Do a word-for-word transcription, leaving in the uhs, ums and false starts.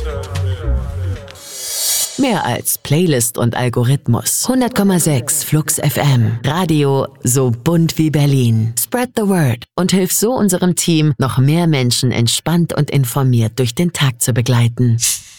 Mehr als Playlist und Algorithmus. hundert Komma sechs Flux F M. Radio so bunt wie Berlin. Spread the word und hilf so unserem Team, noch mehr Menschen entspannt und informiert durch den Tag zu begleiten.